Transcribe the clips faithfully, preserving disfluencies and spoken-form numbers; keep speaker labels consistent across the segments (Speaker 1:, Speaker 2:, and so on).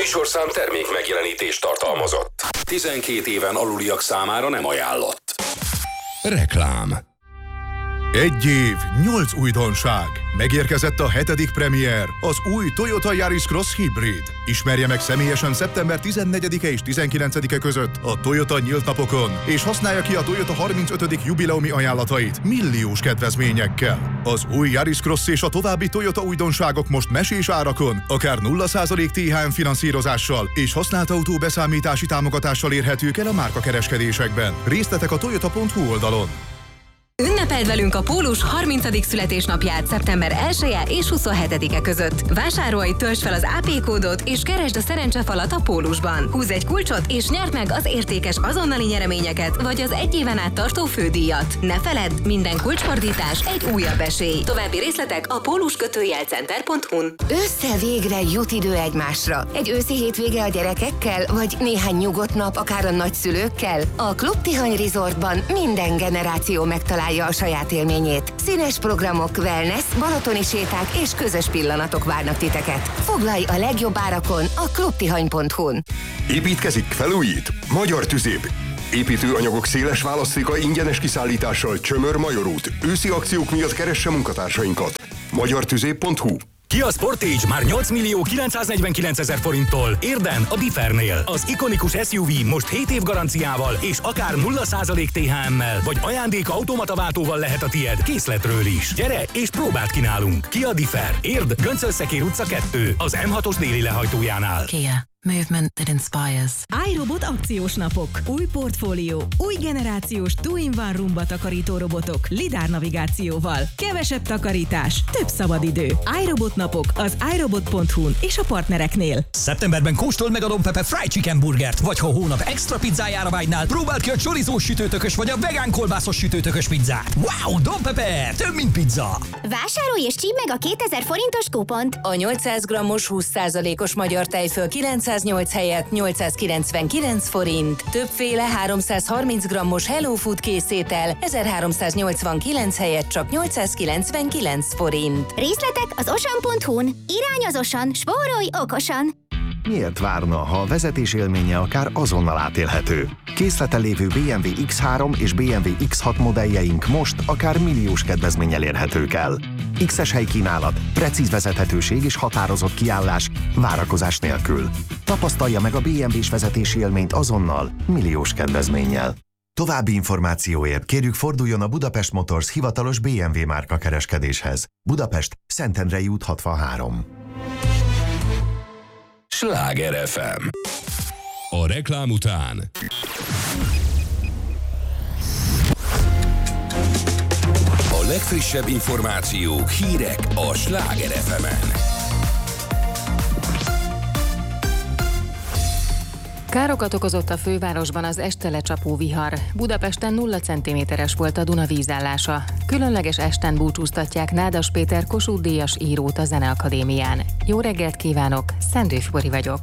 Speaker 1: műsorszám termék megjelenítést tartalmazott. tizenkét éven aluliak számára nem ajánlott. Reklám.
Speaker 2: Egy év, nyolc újdonság. Megérkezett a hetedik premier, az új Toyota Yaris Cross Hybrid. Ismerje meg személyesen szeptember tizennegyedike és tizenkilencedike között a Toyota nyílt napokon, és használja ki a Toyota harmincötödik jubileumi ajánlatait milliós kedvezményekkel. Az új Yaris Cross és a további Toyota újdonságok most mesés árakon, akár nulla százalék té há em finanszírozással és használt autó beszámítási támogatással érhetők el a márkakereskedésekben. Részletek a toyota pont hu oldalon.
Speaker 3: Ünnepeld velünk a Pólus harmincadik születésnapját szeptember elseje és huszonhetedike között. Vásárolj, töltsd fel az á pé kódot és keresd a szerencsefalat a Pólusban. Húzz egy kulcsot és nyerd meg az értékes azonnali nyereményeket vagy az egy éven át tartó fődíjat. Ne feledd, minden kulcsfordítás egy újabb esély. További részletek a pólus kötőjel center pont hu-n.
Speaker 4: Össze végre jut idő egymásra. Egy őszi hétvége a gyerekekkel, vagy néhány nyugodt nap akár a nagyszülőkkel? A Klub Tihany Resortban minden generáció megtalálja a saját élményét. Színes programok, wellness, balatoni séták és közös pillanatok várnak titeket. Foglalj a legjobb árakon a klubtihany pont hu-n.
Speaker 5: Építkezik, felújít? Magyar Tüzéb. Építőanyagok széles választéka ingyenes kiszállítással Csömör Major út. Őszi akciók miatt keresse munkatársainkat. magyar tüzéb pont hu.
Speaker 6: Kia Sportage már nyolc millió kilencszáznegyvenkilencezer forinttól. Érden a Differnél. Az ikonikus es u vé most hét év garanciával és akár nulla százalék té há emmel, vagy ajándék automataváltóval lehet a tied készletről is. Gyere és próbát kínálunk. Kia Differ. Érd, Göncölszekér utca kettő, az em hatos déli lehajtójánál.
Speaker 7: Kia. Movement that inspires.
Speaker 8: iRobot akciós napok. Új portfólió. Új generációs two-in-one rumba takarító robotok. lidár navigációval. Kevesebb takarítás. Több szabadidő. iRobot napok az iRobot pont hu-n és a partnereknél.
Speaker 9: Szeptemberben kóstold meg a Don Pepe Fried Chicken Burgert, vagy ha hónap extra pizzájára vágynál, próbáld ki a chorizós sütőtökös vagy a vegán kolbászos sütőtökös pizzát. Wow, Don Pepe! Több, mint pizza!
Speaker 10: Vásárolj és csípd meg a kétezer forintos kupont.
Speaker 3: A nyolcszáz grammos húsz százalékos magyar tejföl kilencszáznyolc helyett nyolcszázkilencvenkilenc forint. Többféle háromszázharminc grammos Hello Food készétel ezerháromszáznyolcvankilenc helyett csak nyolcszázkilencvenkilenc forint.
Speaker 10: Részletek az osan pont hu-n. Irány az Osan, spórolj okosan!
Speaker 11: Miért várna, ha a vezetés élménye akár azonnal átélhető? Készleten lévő bé em vé iksz három és bé em vé iksz hat modelljeink most akár milliós kedvezménnyel érhetők el. X-es helykínálat, precíz vezethetőség és határozott kiállás, várakozás nélkül. Tapasztalja meg a bé em vés vezetési élményt azonnal, milliós kedvezménnyel. További információért kérjük forduljon a Budapest Motors hivatalos bé em vé márka kereskedéshez. Budapest, Szentendrei út hatvanhárom.
Speaker 1: Sláger ef em. A reklám után a legfrissebb információk, hírek a Sláger ef emen.
Speaker 12: Károkat okozott a fővárosban az este lecsapó vihar. Budapesten nulla centiméteres volt a Duna vízállása. Különleges esten búcsúztatják Nádas Péter Kossuth-díjas írót a Zeneakadémián. Jó reggelt kívánok, Szendő Fibori vagyok.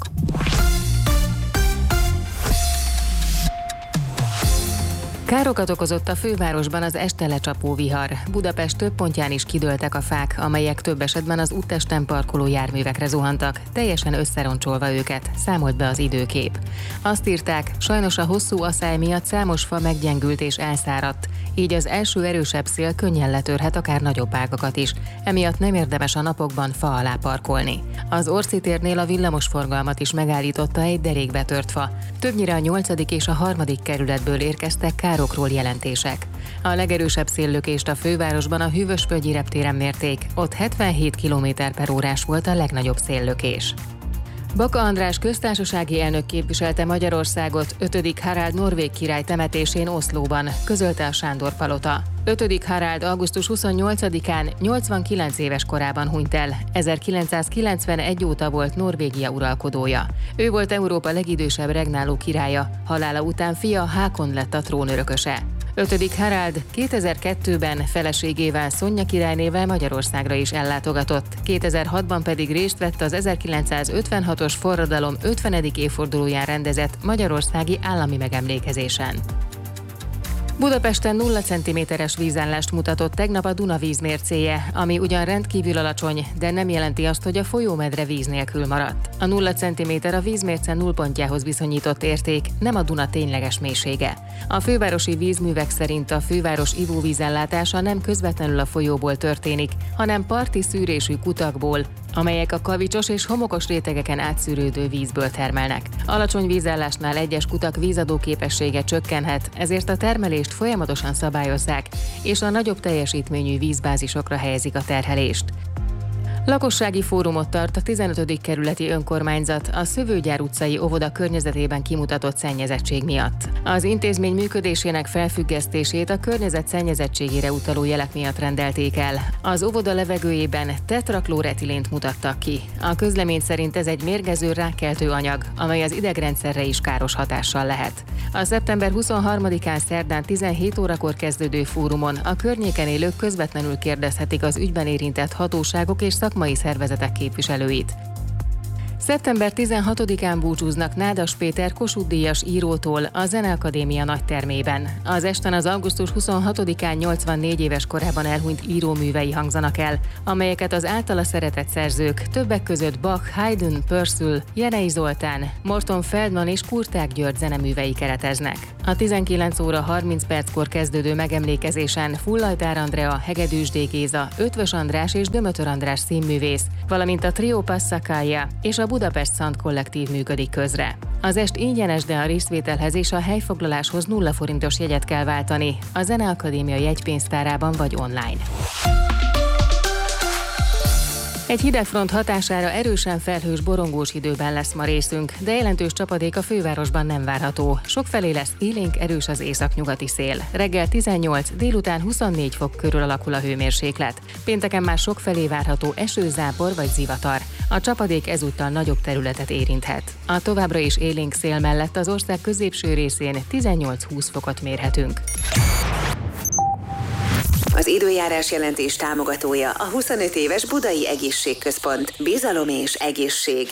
Speaker 12: Károkat okozott a fővárosban az este lecsapó vihar. Budapest több pontján is kidőltek a fák, amelyek több esetben az úttesten parkoló járművekre zuhantak, teljesen összeroncsolva őket, számolt be az Időkép. Azt írták, sajnos a hosszú aszály miatt számos fa meggyengült és elszáradt, így az első erősebb szél könnyen letörhet akár nagyobb ágakat is, emiatt nem érdemes a napokban fa alá parkolni. Az Orsi térnél a villamosforgalmat is megállította egy derékbetört fa. Többnyire a nyolcadik és a harmadik kerületből érkeztek károkról jelentések. A legerősebb széllökést a fővárosban a Hűvösvölgyi reptéren mérték, ott hetvenhét kilométer per órás volt a legnagyobb széllökés. Baka András köztársasági elnök képviselte Magyarországot ötödik Harald norvég király temetésén Oszlóban, közölte a Sándor Palota. ötödik Harald augusztus huszonnyolcadikán nyolcvankilenc éves korában hunyt el, ezerkilencszázkilencvenegy óta volt Norvégia uralkodója. Ő volt Európa legidősebb regnáló királya, halála után fia Hákon lett a trónörököse. ötödik Harald kétezer-kettőben feleségével, Szonya királynével Magyarországra is ellátogatott, kétezer-hatban pedig részt vett az ezerkilencszázötvenhatos forradalom ötvenedik évfordulóján rendezett magyarországi állami megemlékezésen. Budapesten nulla centiméteres vízállást mutatott tegnap a Duna vízmércéje, ami ugyan rendkívül alacsony, de nem jelenti azt, hogy a folyómedre víz nélkül maradt. A nulla centiméter a vízmérce nullpontjához viszonyított érték, nem a Duna tényleges mélysége. A fővárosi vízművek szerint a főváros ivóvízellátása nem közvetlenül a folyóból történik, hanem parti szűrésű kutakból, amelyek a kavicsos és homokos rétegeken átszűrődő vízből termelnek. Alacsony vízállásnál egyes kutak vízadó képessége csökkenhet, ezért a termelést folyamatosan szabályozzák, és a nagyobb teljesítményű vízbázisokra helyezik a terhelést. Lakossági fórumot tart a tizenötödik kerületi önkormányzat a Szövőgyár utcai óvoda környezetében kimutatott szennyezettség miatt. Az intézmény működésének felfüggesztését a környezet szennyezettségére utaló jelek miatt rendelték el. Az óvoda levegőjében tetraklóretilént mutattak ki. A közlemény szerint ez egy mérgező rákkeltő anyag, amely az idegrendszerre is káros hatással lehet. A szeptember huszonharmadikán szerdán tizenhét órakor kezdődő fórumon a környéken élők közvetlenül kérdezhetik az ügyben érintett hatóságok és szakmai szervezetek képviselőit. szeptember tizenhatodikán búcsúznak Nádas Péter Kossuth-díjas írótól a Zeneakadémia nagytermében. Az esten az augusztus huszonhatodikán nyolcvannégy éves korában elhunyt íróművei hangzanak el, amelyeket az általa szeretett szerzők, többek között Bach, Haydn, Purcell, Jenei Zoltán, Morton Feldman és Kurták György zeneművei kereteznek. A tizenkilenc óra harminc perckor kezdődő megemlékezésen Fullajtár Andrea, Hegedűs D. Géza, Ötvös András és Dömötör András színművész, valamint a Trio Passacaglia és a Budapest Szant kollektív működik közre. Az est ingyenes, de a részvételhez és a helyfoglaláshoz nulla forintos jegyet kell váltani a Zeneakadémia jegypénztárában vagy online. Egy hidegfront hatására erősen felhős, borongós időben lesz ma részünk, de jelentős csapadék a fővárosban nem várható. Sokfelé lesz élénk, erős az északnyugati szél. Reggel tizennyolc, délután huszonnégy fok körül alakul a hőmérséklet. Pénteken már sokfelé várható eső, zápor vagy zivatar. A csapadék ezúttal nagyobb területet érinthet. A továbbra is élénk szél mellett az ország középső részén tizennyolc-húsz fokot mérhetünk.
Speaker 13: Az időjárás jelentés támogatója a huszonöt éves Budai Egészségközpont. Bizalom és egészség.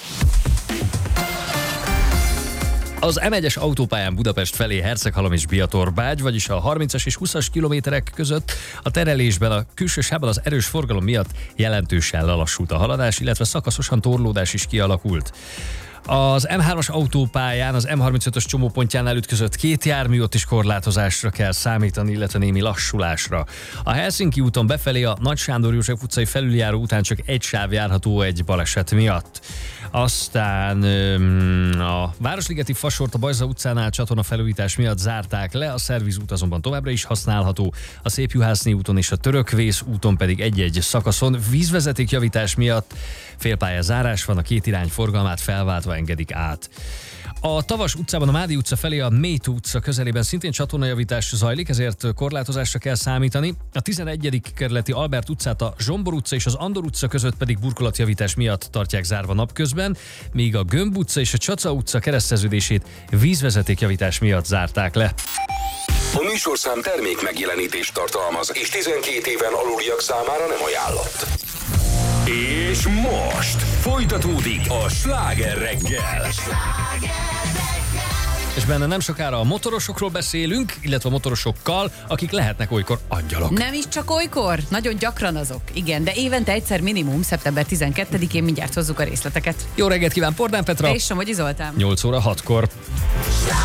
Speaker 14: Az em egyes autópályán Budapest felé Herceghalom és Biatorbágy, vagyis a harmincas és húszas kilométerek között a terelésben a külső sávban az erős forgalom miatt jelentősen lelassult a haladás, illetve szakaszosan torlódás is kialakult. Az em hármas autópályán az em harmincötös csomópontjánál ütközött két jármű, ott is korlátozásra kell számítani, illetve némi lassulásra. A Helsinki úton befelé a Nagy Sándor József utcai felüljáró után csak egy sáv járható egy baleset miatt. Aztán a Városligeti Fasort a Bajza utcánál csatornafelújítás miatt zárták le, a szervizút azonban továbbra is használható, a Szépjuhászné úton és a Törökvész úton pedig egy-egy szakaszon vízvezetékjavítás miatt félpálya zárás van, a két irány forgalmát felváltva engedik át. A Tavas utcában a Mádi utca felé a Métó utca közelében szintén csatornajavítás zajlik, ezért korlátozásra kell számítani. A tizenegyedik kerületi Albert utcát a Zsombor utca és az Andor utca között pedig burkolatjavítás miatt tartják zárva napközben, míg a Gömb utca és a Csaca utca kereszteződését vízvezetékjavítás miatt zárták le.
Speaker 1: A műsorszám termék megjelenítést tartalmaz, és tizenkét éven aluliak számára nem ajánlott. És most folytatódik a Sláger reggel.
Speaker 14: És benne nem sokára a motorosokról beszélünk, illetve a motorosokkal, akik lehetnek olykor angyalok.
Speaker 15: Nem is csak olykor, nagyon gyakran azok. Igen, de évente egyszer minimum, szeptember tizenkettedikén mindjárt hozzuk a részleteket.
Speaker 14: Jó reggelt kíván, Pordán Petra!
Speaker 15: És Somogyi Zoltán.
Speaker 14: nyolc óra hatkor.